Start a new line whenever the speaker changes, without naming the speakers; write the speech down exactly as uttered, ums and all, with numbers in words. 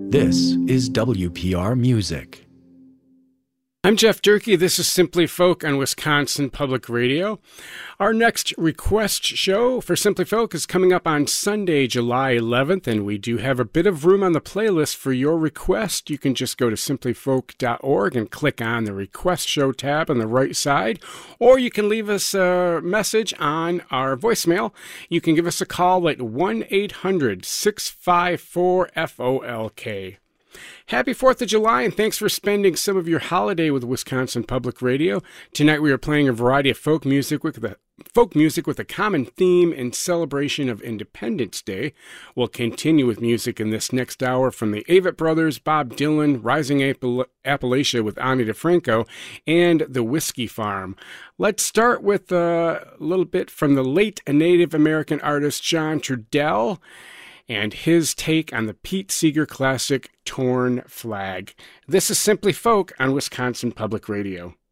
This is W P R Music.
I'm Jeff Durkee. This is Simply Folk on Wisconsin Public Radio. Our next request show for Simply Folk is coming up on Sunday, July eleventh, and we do have a bit of room on the playlist for your request. You can just go to simply folk dot org and click on the Request Show tab on the right side, or you can leave us a message on our voicemail. You can give us a call at one eight hundred six five four F O L K. Happy fourth of July, and thanks for spending some of your holiday with Wisconsin Public Radio. Tonight we are playing a variety of folk music with a folk music with a common theme in celebration of Independence Day. We'll continue with music in this next hour from the Avett Brothers, Bob Dylan, Rising Appal- Appalachia with Ani DeFranco, and the Whiskey Farm. Let's start with a little bit from the late Native American artist John Trudell and his take on the Pete Seeger classic, Torn Flag. This is Simply Folk on Wisconsin Public Radio.